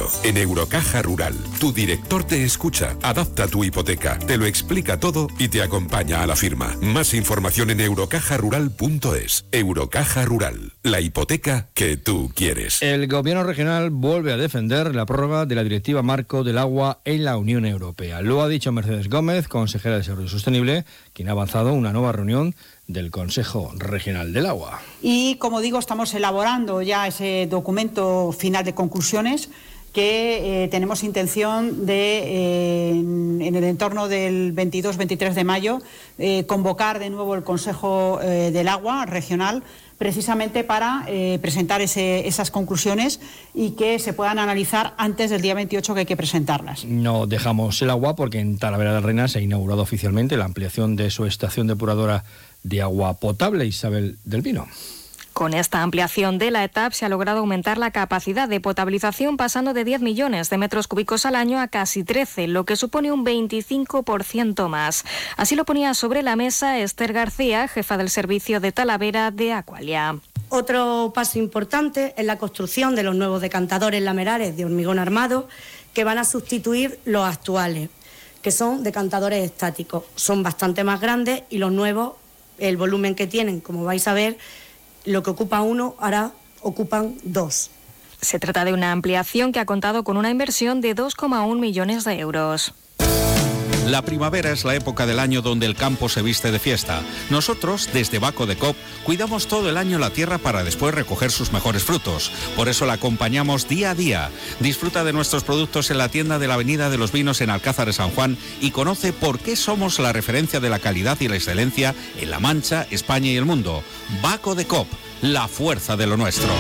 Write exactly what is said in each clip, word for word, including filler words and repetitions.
tranquilo. En Eurocaja Rural, tu director te escucha, adapta tu hipoteca, te lo explica todo y te acompaña a la firma. Más información en eurocaja rural punto es. Eurocaja Rural, la hipoteca que tú quieres. El Gobierno regional vuelve a defender la prórroga de la Directiva Marco del Agua en la Unión Europea. Lo ha dicho Mercedes Gómez, consejera de Desarrollo Sostenible, quien ha avanzado una nueva reunión del Consejo Regional del Agua. Y, como digo, estamos elaborando ya ese documento final de conclusiones que eh, tenemos intención de, eh, en, en el entorno del veintidós veintitrés de mayo, eh, convocar de nuevo el Consejo eh, del Agua regional, precisamente para eh, presentar ese, esas conclusiones y que se puedan analizar antes del día veintiocho, que hay que presentarlas. No dejamos el agua porque en Talavera de la Reina se ha inaugurado oficialmente la ampliación de su estación depuradora de agua potable. Isabel del Pino. Con esta ampliación de la E T A P se ha logrado aumentar la capacidad de potabilización pasando de diez millones de metros cúbicos al año a casi trece, lo que supone un veinticinco por ciento más. Así lo ponía sobre la mesa Esther García, jefa del servicio de Talavera de Aqualia. Otro paso importante es la construcción de los nuevos decantadores lamelares de hormigón armado que van a sustituir los actuales, que son decantadores estáticos. Son bastante más grandes y los nuevos, el volumen que tienen, como vais a ver, lo que ocupa uno, ahora ocupan dos. Se trata de una ampliación que ha contado con una inversión de dos coma uno millones de euros. La primavera es la época del año donde el campo se viste de fiesta. Nosotros, desde Baco de Cop, cuidamos todo el año la tierra para después recoger sus mejores frutos. Por eso la acompañamos día a día. Disfruta de nuestros productos en la tienda de la Avenida de los Vinos en Alcázar de San Juan y conoce por qué somos la referencia de la calidad y la excelencia en La Mancha, España y el mundo. Baco de Cop, la fuerza de lo nuestro.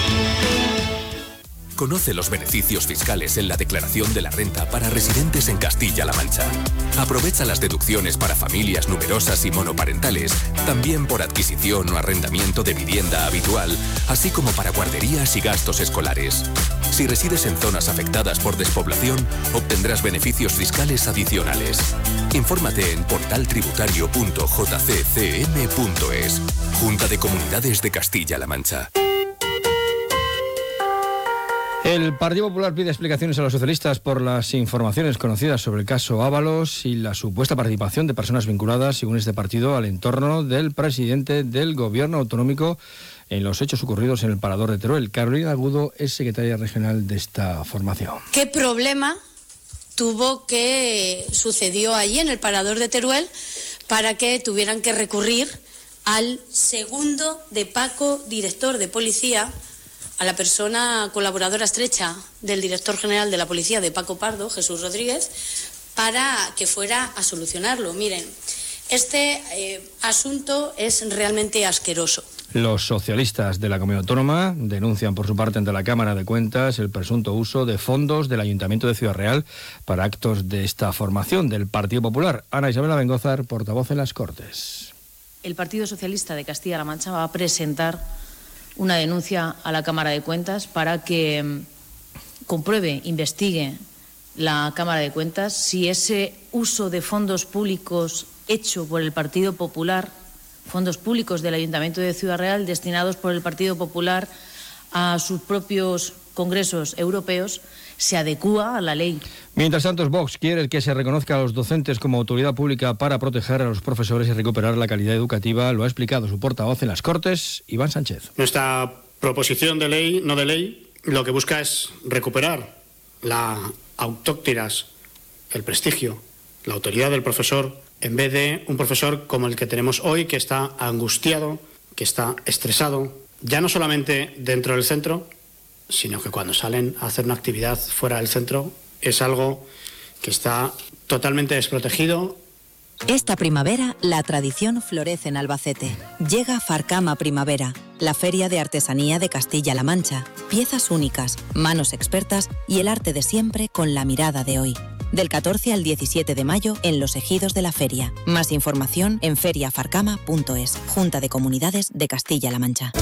Conoce los beneficios fiscales en la declaración de la renta para residentes en Castilla-La Mancha. Aprovecha las deducciones para familias numerosas y monoparentales, también por adquisición o arrendamiento de vivienda habitual, así como para guarderías y gastos escolares. Si resides en zonas afectadas por despoblación, obtendrás beneficios fiscales adicionales. Infórmate en portal tributario punto j c c m punto es. Junta de Comunidades de Castilla-La Mancha. El Partido Popular pide explicaciones a los socialistas por las informaciones conocidas sobre el caso Ábalos y la supuesta participación de personas vinculadas, según este partido, al entorno del presidente del Gobierno autonómico en los hechos ocurridos en el Parador de Teruel. Carolina Agudo es secretaria regional de esta formación. ¿Qué problema tuvo que sucedió allí en el Parador de Teruel para que tuvieran que recurrir al segundo de Paco, director de policía, a la persona colaboradora estrecha del director general de la policía de Paco Pardo, Jesús Rodríguez, para que fuera a solucionarlo? Miren, este eh, asunto es realmente asqueroso. Los socialistas de la Comunidad Autónoma denuncian por su parte ante la Cámara de Cuentas el presunto uso de fondos del Ayuntamiento de Ciudad Real para actos de esta formación del Partido Popular. Ana Isabel Abengózar, portavoz en las Cortes. El Partido Socialista de Castilla-La Mancha va a presentar una denuncia a la Cámara de Cuentas para que mm, compruebe, investigue la Cámara de Cuentas si ese uso de fondos públicos hecho por el Partido Popular, fondos públicos del Ayuntamiento de Ciudad Real destinados por el Partido Popular a sus propios congresos europeos, se adecúa a la ley. Mientras tanto, Vox quiere que se reconozca a los docentes como autoridad pública para proteger a los profesores y recuperar la calidad educativa. Lo ha explicado su portavoz en las Cortes, Iván Sánchez. Nuestra proposición de ley, no de ley, lo que busca es recuperar la autóctiras, el prestigio, la autoridad del profesor, en vez de un profesor como el que tenemos hoy, que está angustiado, que está estresado, ya no solamente dentro del centro, sino que cuando salen a hacer una actividad fuera del centro es algo que está totalmente desprotegido. Esta primavera, la tradición florece en Albacete. Llega Farcama Primavera, la feria de artesanía de Castilla-La Mancha. Piezas únicas, manos expertas y el arte de siempre con la mirada de hoy. Del catorce al diecisiete de mayo en los ejidos de la feria. Más información en feria farcama punto es. Junta de Comunidades de Castilla-La Mancha.